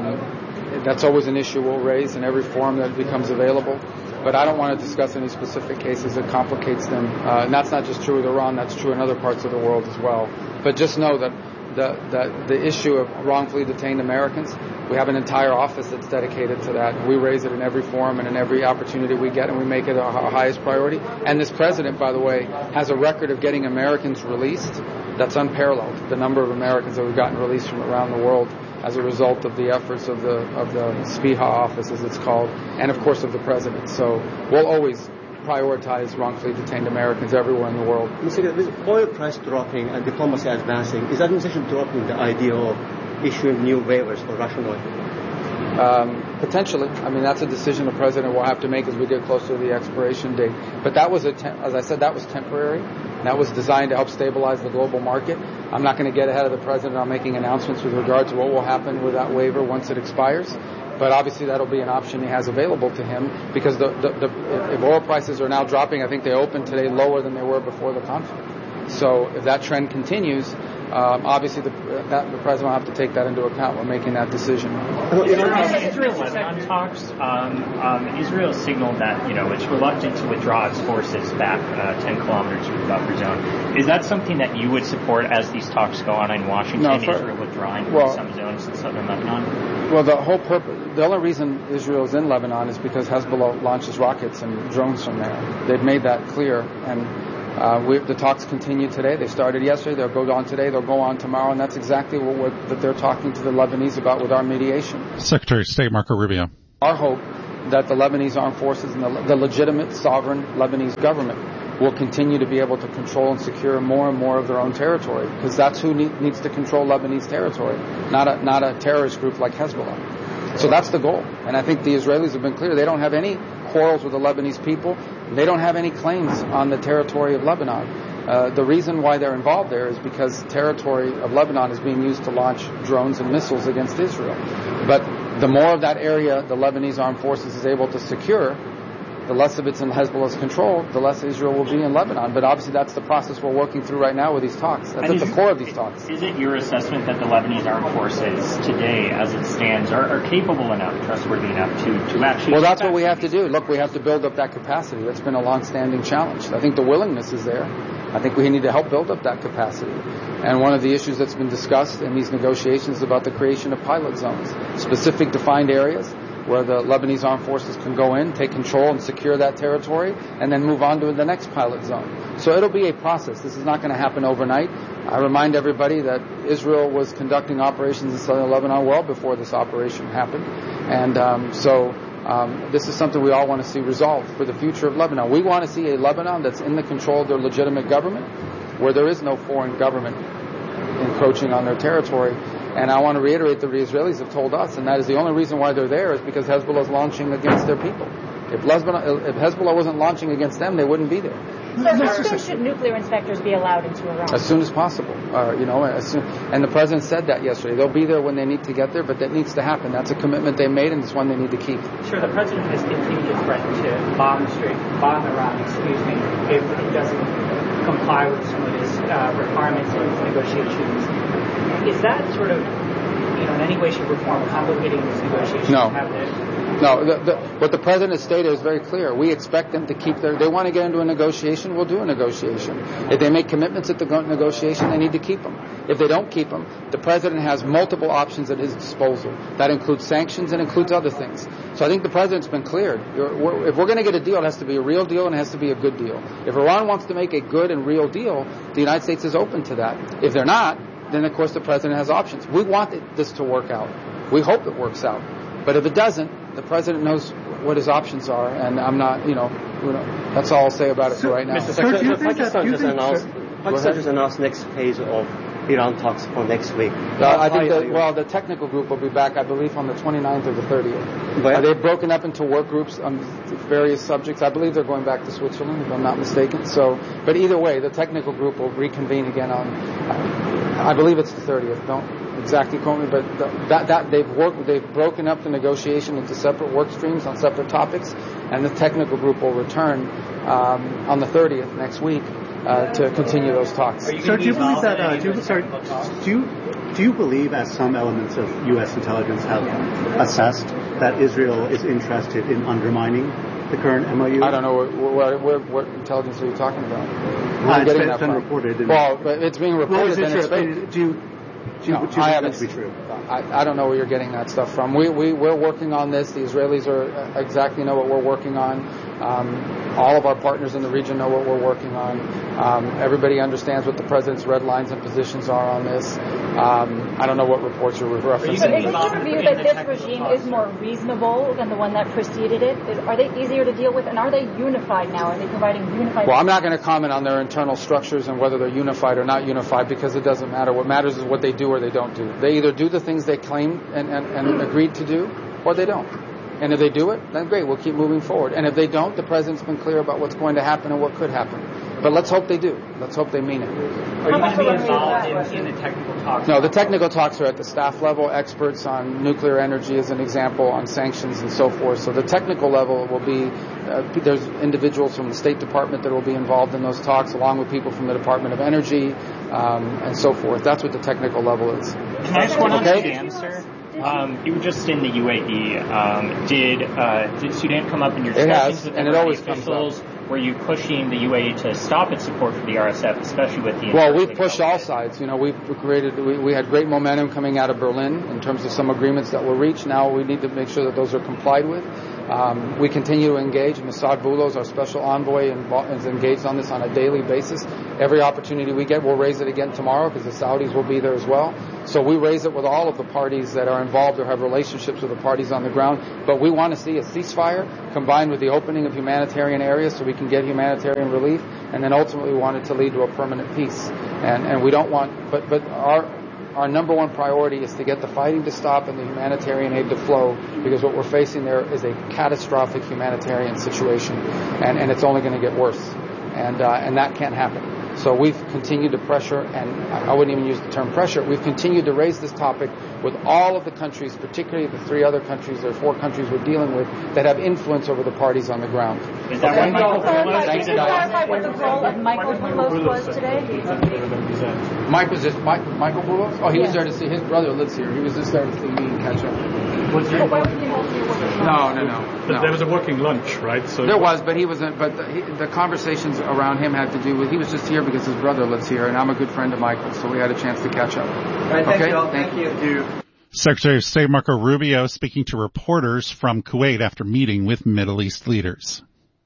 um, that's always an issue we'll raise in every forum that becomes available. But I don't want to discuss any specific cases that complicates them. Uh, and that's not just true with Iran, that's true in other parts of the world as well. But just know that the, the, the issue of wrongfully detained Americans, we have an entire office that's dedicated to that. And we raise it in every forum and in every opportunity we get, and we make it our highest priority. And this president, by the way, has a record of getting Americans released that's unparalleled. The number of Americans that we've gotten released from around the world as a result of the efforts of the of the SPIHA office, as it's called, and of course of the president. So we'll always prioritize wrongfully detained Americans everywhere in the world.
Mister With oil price dropping and diplomacy advancing, is the administration dropping the idea of issuing new waivers for Russian oil?
Um, potentially. I mean, that's a decision the president will have to make as we get closer to the expiration date. But that was, a te- as I said, that was temporary. That was designed to help stabilize the global market. I'm not going to get ahead of the president on making announcements with regard to what will happen with that waiver once it expires. But obviously that'll be an option he has available to him because the, the, the, if oil prices are now dropping, I think they opened today lower than they were before the conflict. So if that trend continues, Um, obviously, the, that, the president will have to take that into account when making that decision.
Israel-Lebanon talks. Um, um, Israel signaled that you know it's reluctant to withdraw its forces back uh, ten kilometers from the buffer zone. Is that something that you would support as these talks go on in Washington?
No, for,
Israel withdrawing
well,
from some zones in southern Lebanon?
Well, the whole purpose, the only reason Israel is in Lebanon is because Hezbollah launches rockets and drones from there. They've made that clear, and uh, we, the talks continue today. They started yesterday. They'll go on today. They'll go on tomorrow, and that's exactly what we're, that they're talking to the Lebanese about with our mediation.
Secretary of State Marco Rubio.
Our hope that the Lebanese armed forces and the, the legitimate sovereign Lebanese government will continue to be able to control and secure more and more of their own territory, because that's who need, needs to control Lebanese territory, not a, not a terrorist group like Hezbollah. So that's the goal. And I think the Israelis have been clear. They don't have any quarrels with the Lebanese people. They don't have any claims on the territory of Lebanon. Uh, the reason why they're involved there is because territory of Lebanon is being used to launch drones and missiles against Israel. But the more of that area the Lebanese armed forces is able to secure, the less of it's in Hezbollah's control, the less Israel will be in Lebanon. But obviously that's the process we're working through right now with these talks. That's at the core of these talks.
Is it your assessment that the Lebanese armed forces today, as it stands, are, are capable enough, trustworthy enough to, to actually...
Well, that's what we have to do. Look, we have to build up that capacity. That's been a long-standing challenge. I think the willingness is there. I think we need to help build up that capacity. And one of the issues that's been discussed in these negotiations is about the creation of pilot zones, specific defined areas where the Lebanese armed forces can go in, take control and secure that territory, and then move on to the next pilot zone. So it'll be a process. This is not going to happen overnight. I remind everybody that Israel was conducting operations in southern Lebanon well before this operation happened. And um, so um, this is something we all want to see resolved for the future of Lebanon. We want to see a Lebanon that's in the control of their legitimate government, where there is no foreign government encroaching on their territory. And I want to reiterate that the Israelis have told us, and that is the only reason why they're there is because Hezbollah is launching against their people. If, Lesbana, if Hezbollah wasn't launching against them, they wouldn't be there.
So how soon should nuclear inspectors be allowed into Iran?
As soon as possible. Uh, you know, as soon, and the president said that yesterday. They'll be there when they need to get there, but that needs to happen. That's a commitment they made, and it's one they need to keep.
Sure, the president has continued to threaten to bomb the Strait, bomb Iran, excuse me, if it doesn't comply with some of his uh, requirements in his negotiations. Is that sort of, you know, in any way, shape, or form complicating these negotiations?
No.
Have
No, the, the, what the president has stated is very clear. We expect them to keep their, they want to get into a negotiation, we'll do a negotiation. If they make commitments at the negotiation, they need to keep them. If they don't keep them, the president has multiple options at his disposal. That includes sanctions and includes other things. So I think the president's been cleared. We're, if we're going to get a deal, it has to be a real deal and it has to be a good deal. If Iran wants to make a good and real deal, the United States is open to that. If they're not, then of course the president has options. We want it, this to work out. We hope it works out. But if it doesn't, the president knows what his options are, and I'm not, you know, you know that's all I'll say about it for right now.
Mister Secretary, Pakistan just announced, Pakistan just announced next phase of Iran talks for next week.
Uh, I think that, well, the technical group will be back, I believe, on the twenty-ninth or the thirtieth. Uh, they've broken up into work groups on various subjects. I believe they're going back to Switzerland, if I'm not mistaken. So, but either way, the technical group will reconvene again on, I believe it's the thirtieth. Don't exactly quote me, but the, that that they've worked, they've broken up the negotiation into separate work streams on separate topics, and the technical group will return um, on the thirtieth next week. Uh, to continue those talks.
So do you believe that? Uh, do, you, sorry, do you do you believe, as some elements of U S intelligence have assessed, that Israel is interested in undermining the current M O U?
I don't know what, what, what intelligence are you talking about?
Uh, it's been, it's been reported. In
well, but it's being reported.
Well,
it's
do you do you, do you
no,
think that to be true?
I, I don't know where you're getting that stuff from. We we we're working on this. The Israelis are exactly know what we're working on. Um, all of our partners in the region know what we're working on. Um, everybody understands what the president's red lines and positions are on this. Um, I don't know what reports you're referencing.
But is it your view that this regime is more reasonable than the one that preceded it? Is, are they easier to deal with, and are they unified now? Are they providing unified...
Well, I'm not going to comment on their internal structures and whether they're unified or not unified, because it doesn't matter. What matters is what they do or they don't do. They either do the things they claim and, and, and agreed to do, or they don't. And if they do it, then great, we'll keep moving forward. And if they don't, the president's been clear about what's going to happen and what could happen. But let's hope they do. Let's hope they mean it.
Are you going to be involved in, in the technical talks?
No, the technical talks are at the staff level, experts on nuclear energy as an example, on sanctions and so forth. So the technical level will be, uh, there's individuals from the State Department that will be involved in those talks, along with people from the Department of Energy um, and so forth. That's what the technical level is.
Can I ask one
okay?
on Sudan, sir? Um, you were just in the U A E. Um, did, uh, did Sudan come up in your discussions with
and it always
officials? Were you pushing the U A E to stop its support for the R S F, especially with the...
Well, we've pushed all sides. You know, we've created, we, we had great momentum coming out of Berlin in terms of some agreements that were reached. Now we need to make sure that those are complied with. Um, we continue to engage. Mossad Boulos, our special envoy, is engaged on this on a daily basis. Every opportunity we get, we'll raise it again tomorrow because the Saudis will be there as well. So we raise it with all of the parties that are involved or have relationships with the parties on the ground. But we want to see a ceasefire combined with the opening of humanitarian areas so we can get humanitarian relief, and then ultimately we want it to lead to a permanent peace. And and we don't want, but but our our number one priority is to get the fighting to stop and the humanitarian aid to flow, because what we're facing there is a catastrophic humanitarian situation, and and it's only going to get worse, and uh, and that can't happen. So we've continued to pressure, and I wouldn't even use the term pressure, we've continued to raise this topic with all of the countries, particularly the three other countries or four countries we're dealing with that have influence over the parties on the ground.
Is that
okay?
why Michael
Can you clarify what the role of Michael Boulos was today?
Mike was just, Mike, Michael Boulos? Oh, he yeah. was there to see, his brother lives here. He was just there to see me and catch up.
Was there
no, no, no, no.
There was a working lunch, right? So
there was, but he wasn't. But the, he, the conversations around him had to do with he was just here because his brother lives here, and I'm a good friend of Michael, so we had a chance to catch up.
All right, thank
okay,
you all.
thank,
thank
you.
you.
Secretary of State Marco Rubio speaking to reporters from Kuwait after meeting with Middle East leaders.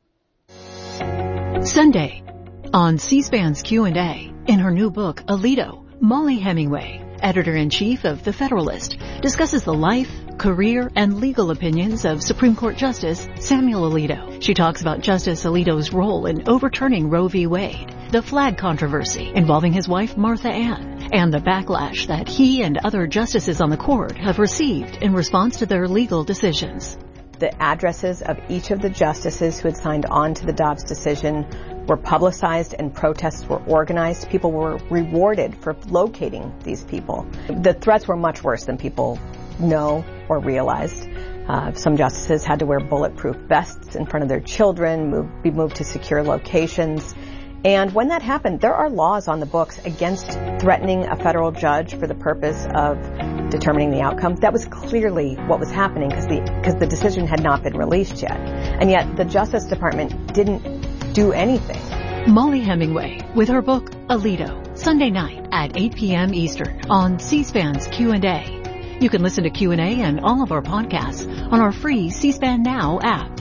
Sunday, on C-SPAN's Q and A, in her new book, Alito, Mollie Hemingway, editor-in-chief of The Federalist, discusses the life, career, and legal opinions of Supreme Court Justice Samuel Alito. She talks about Justice Alito's role in overturning Roe v. Wade, the flag controversy involving his wife Martha Ann, and the backlash that he and other justices on the court have received in response to their legal decisions.
The addresses of each of the justices who had signed on to the Dobbs decision were publicized and protests were organized. People were rewarded for locating these people. The threats were much worse than people know or realized. Uh, some justices had to wear bulletproof vests in front of their children, move, be moved to secure locations. And when that happened, there are laws on the books against threatening a federal judge for the purpose of determining the outcome. That was clearly what was happening because the, because the decision had not been released yet. And yet the Justice Department didn't do anything.
Mollie Hemingway with her book, Alito, Sunday night at eight p.m. Eastern on C-SPAN's Q and A. You can listen to Q and A and all of our podcasts on our free C-SPAN Now app.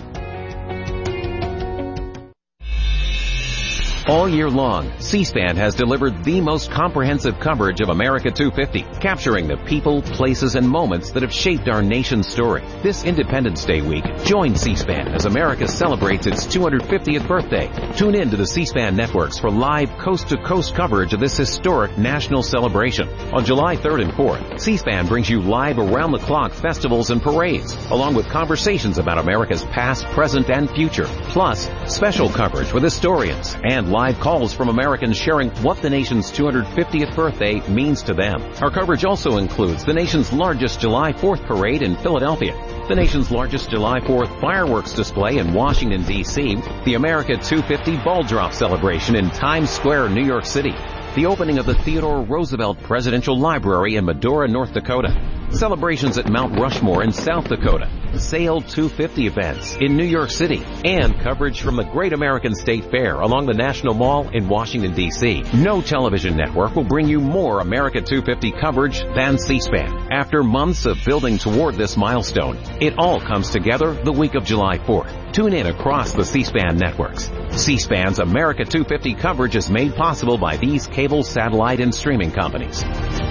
All year long, C-SPAN has delivered the most comprehensive coverage of America two fifty, capturing the people, places, and moments that have shaped our nation's story. This Independence Day week, join C-SPAN as America celebrates its two hundred fiftieth birthday. Tune in to the C-SPAN networks for live coast-to-coast coverage of this historic national celebration. On July third and fourth, C-SPAN brings you live around-the-clock festivals and parades, along with conversations about America's past, present, and future, plus special coverage with historians and live calls from Americans sharing what the nation's two hundred fiftieth birthday means to them. Our coverage also includes the nation's largest July fourth parade in Philadelphia, the nation's largest July fourth fireworks display in Washington, D C, the America two fifty ball drop celebration in Times Square, New York City, the opening of the Theodore Roosevelt Presidential Library in Medora, North Dakota, celebrations at Mount Rushmore in South Dakota, Sail two fifty events in New York City, and coverage from the Great American State Fair along the National Mall in Washington, D C. No television network will bring you more America two fifty coverage than C-SPAN. After months of building toward this milestone, it all comes together the week of July fourth. Tune in across the C-SPAN networks. C-SPAN's America two fifty coverage is made possible by these cable, satellite, and streaming companies.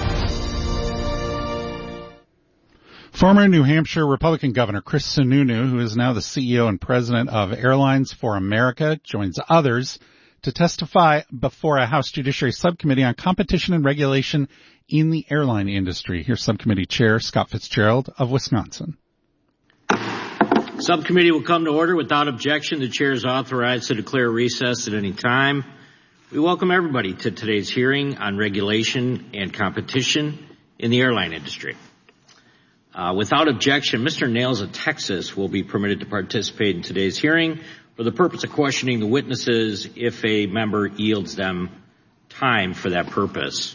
Former New Hampshire Republican Governor Chris Sununu, who is now the C E O and president of Airlines for America, joins others to testify before a House Judiciary Subcommittee on competition and regulation in the airline industry. Here's Subcommittee Chair Scott Fitzgerald of Wisconsin.
Subcommittee will come to order without objection. The chair is authorized to declare recess at any time. We welcome everybody to today's hearing on regulation and competition in the airline industry. Uh, without objection, Mister Nails of Texas will be permitted to participate in today's hearing for the purpose of questioning the witnesses if a member yields them time for that purpose.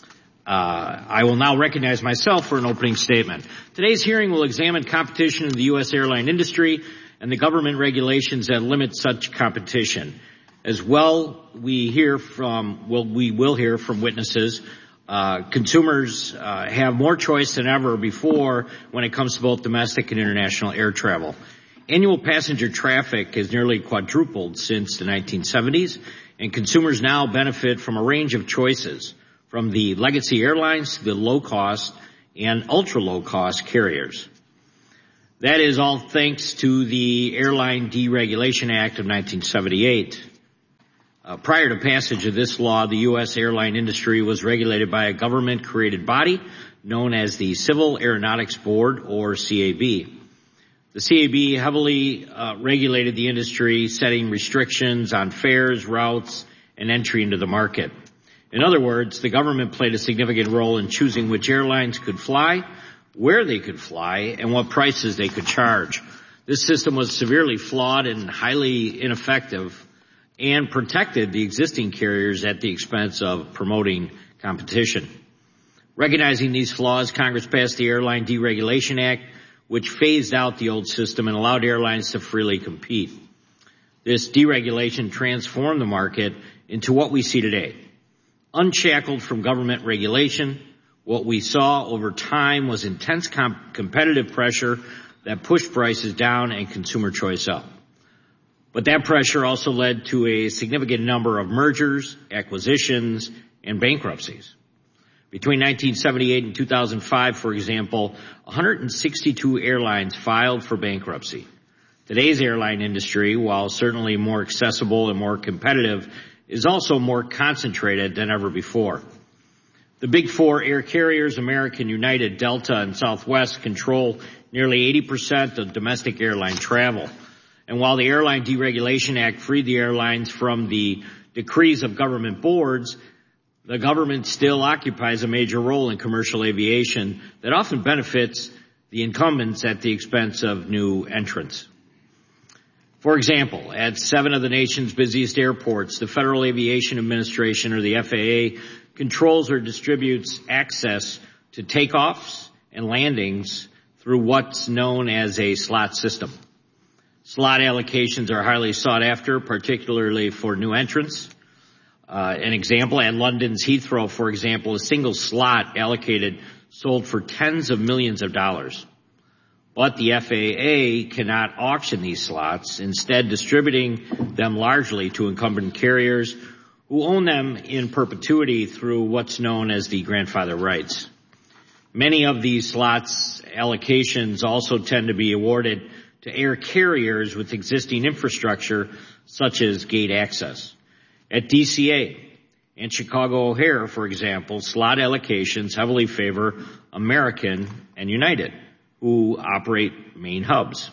Uh, I will now recognize myself for an opening statement. Today's hearing will examine competition in the U S airline industry and the government regulations that limit such competition. As well, we hear from, well, we will hear from witnesses. Uh, consumers uh, have more choice than ever before when it comes to both domestic and international air travel. Annual passenger traffic has nearly quadrupled since the nineteen seventies, and consumers now benefit from a range of choices, from the legacy airlines to the low-cost and ultra-low-cost carriers. That is all thanks to the Airline Deregulation Act of nineteen seventy-eight. Uh, prior to passage of this law, the U S airline industry was regulated by a government-created body known as the Civil Aeronautics Board, or C A B. The C A B heavily uh, regulated the industry, setting restrictions on fares, routes, and entry into the market. In other words, the government played a significant role in choosing which airlines could fly, where they could fly, and what prices they could charge. This system was severely flawed and highly ineffective, and protected the existing carriers at the expense of promoting competition. Recognizing these flaws, Congress passed the Airline Deregulation Act, which phased out the old system and allowed airlines to freely compete. This deregulation transformed the market into what we see today. Unshackled from government regulation, what we saw over time was intense comp- competitive pressure that pushed prices down and consumer choice up. But that pressure also led to a significant number of mergers, acquisitions, and bankruptcies. Between nineteen seventy-eight and two thousand five, for example, one hundred sixty-two airlines filed for bankruptcy. Today's airline industry, while certainly more accessible and more competitive, is also more concentrated than ever before. The big four air carriers, American, United, Delta, and Southwest, control nearly eighty percent of domestic airline travel. And while the Airline Deregulation Act freed the airlines from the decrees of government boards, the government still occupies a major role in commercial aviation that often benefits the incumbents at the expense of new entrants. For example, at seven of the nation's busiest airports, the Federal Aviation Administration, or the F A A, controls or distributes access to takeoffs and landings through what's known as a slot system. Slot allocations are highly sought after, particularly for new entrants. Uh, an example, at London's Heathrow, for example, a single slot allocated sold for tens of millions of dollars. But the F A A cannot auction these slots, instead distributing them largely to incumbent carriers who own them in perpetuity through what's known as the grandfather rights. Many of these slots allocations also tend to be awarded to air carriers with existing infrastructure, such as gate access. At D C A and Chicago O'Hare, for example, slot allocations heavily favor American and United, who operate main hubs.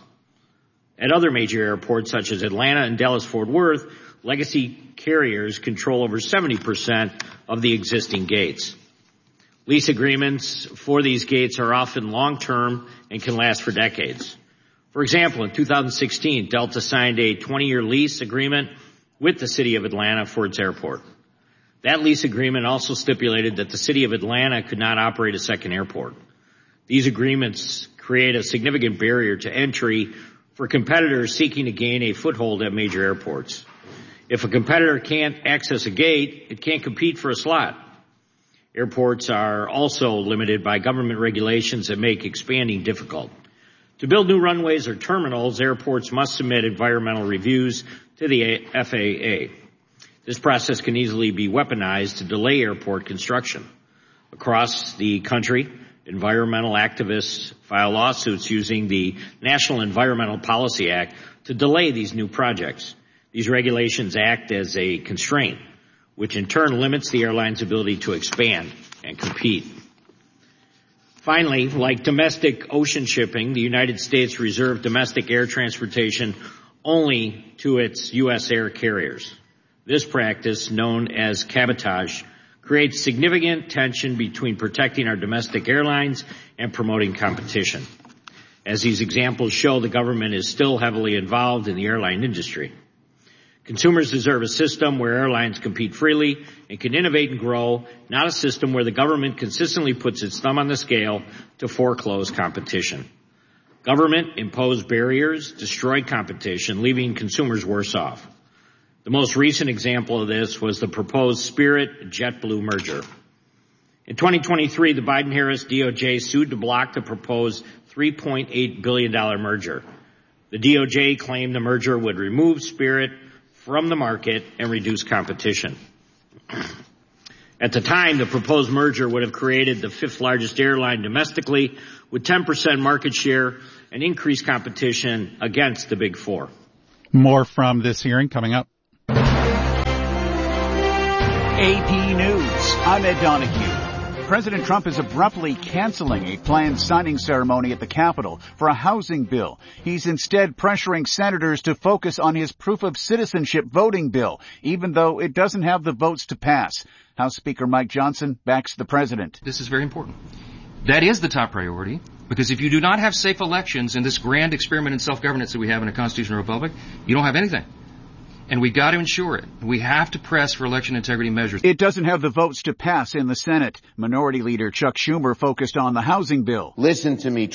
At other major airports, such as Atlanta and Dallas-Fort Worth, legacy carriers control over seventy percent of the existing gates. Lease agreements for these gates are often long-term and can last for decades. For example, in two thousand sixteen, Delta signed a twenty-year lease agreement with the City of Atlanta for its airport. That lease agreement also stipulated that the City of Atlanta could not operate a second airport. These agreements create a significant barrier to entry for competitors seeking to gain a foothold at major airports. If a competitor can't access a gate, it can't compete for a slot. Airports are also limited by government regulations that make expanding difficult. To build new runways or terminals, airports must submit environmental reviews to the F A A. This process can easily be weaponized to delay airport construction. Across the country, environmental activists file lawsuits using the National Environmental Policy Act to delay these new projects. These regulations act as a constraint, which in turn limits the airline's ability to expand and compete. Finally, like domestic ocean shipping, the United States reserved domestic air transportation only to its U S air carriers. This practice, known as cabotage, creates significant tension between protecting our domestic airlines and promoting competition. As these examples show, the government is still heavily involved in the airline industry. Consumers deserve a system where airlines compete freely and can innovate and grow, not a system where the government consistently puts its thumb on the scale to foreclose competition. Government-imposed barriers destroy competition, leaving consumers worse off. The most recent example of this was the proposed Spirit-JetBlue merger. In twenty twenty-three, the Biden-Harris D O J sued to block the proposed three point eight billion dollars merger. The D O J claimed the merger would remove Spirit from the market and reduce competition. At the time, the proposed merger would have created the fifth largest airline domestically with ten percent market share and increased competition against the Big Four.
More from this hearing coming up.
A P News. I'm Ed Donahue. President Trump is abruptly canceling a planned signing ceremony at the Capitol for a housing bill. He's instead pressuring senators to focus on his proof of citizenship voting bill, even though it doesn't have the votes to pass. House Speaker Mike Johnson backs the president.
This is very important. That is the top priority, because if you do not have safe elections in this grand experiment in self-governance that we have in a constitutional republic, you don't have anything. And we've got to ensure it. We have to press for election integrity measures.
It doesn't have the votes to pass in the Senate. Minority Leader Chuck Schumer focused on the housing bill.
Listen to me.